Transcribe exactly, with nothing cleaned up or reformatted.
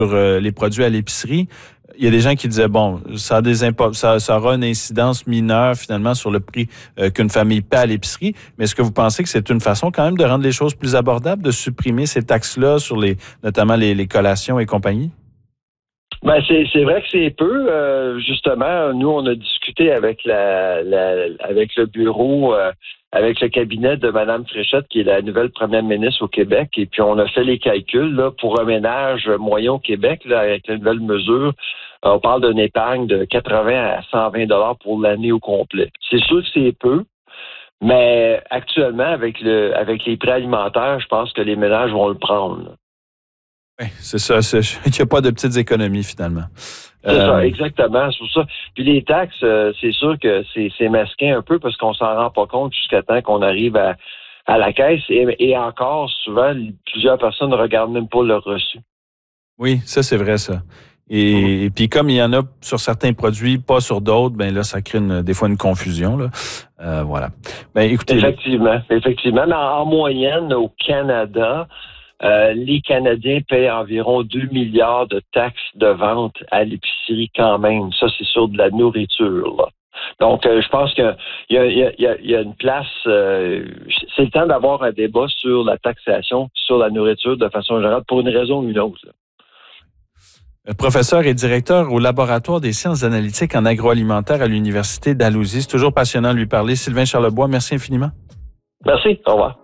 sur euh, les produits à l'épicerie. Il y a des gens qui disaient, bon, ça, a des impo- ça, ça aura une incidence mineure finalement sur le prix euh, qu'une famille paie à l'épicerie. Mais est-ce que vous pensez que c'est une façon quand même de rendre les choses plus abordables, de supprimer ces taxes-là sur les, notamment les, les collations et compagnie? Ben c'est c'est vrai que c'est peu. Euh, justement, nous on a discuté avec la, la avec le bureau, euh, avec le cabinet de Mme Fréchette, qui est la nouvelle première ministre au Québec, et puis on a fait les calculs là pour un ménage moyen au Québec là, avec la nouvelle mesure. On parle d'une épargne de quatre-vingts à cent vingt dollars pour l'année au complet. C'est sûr que c'est peu. Mais actuellement, avec le avec les prix alimentaires, je pense que les ménages vont le prendre. Là. Oui, c'est ça. C'est, il n'y a pas de petites économies, finalement. C'est euh... ça, exactement. C'est pour ça. Puis les taxes, euh, c'est sûr que c'est, c'est masqué un peu parce qu'on s'en rend pas compte jusqu'à temps qu'on arrive à, à la caisse. Et, et encore, souvent, plusieurs personnes ne regardent même pas leur reçu. Oui, ça, c'est vrai, ça. Et, mmh. et puis, comme il y en a sur certains produits, pas sur d'autres, ben là, ça crée une, des fois une confusion, là. Euh, voilà. Ben, écoutez. Effectivement, effectivement. Mais en, en moyenne, au Canada, Euh, les Canadiens paient environ deux milliards de taxes de vente à l'épicerie quand même. Ça, c'est sur de la nourriture, là. Donc, euh, je pense qu'il y a, il y a, il y a, il y a une place... Euh, c'est le temps d'avoir un débat sur la taxation, sur la nourriture de façon générale, pour une raison ou une autre. Là. Professeur et directeur au Laboratoire des sciences analytiques en agroalimentaire à l'Université Dalhousie. C'est toujours passionnant de lui parler. Sylvain Charlebois, merci infiniment. Merci, au revoir.